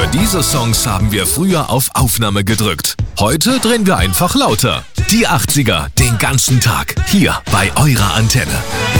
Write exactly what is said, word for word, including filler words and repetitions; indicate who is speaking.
Speaker 1: Für diese Songs haben wir früher auf Aufnahme gedrückt. Heute drehen wir einfach lauter. Die achtziger, den ganzen Tag, hier bei eurer Antenne.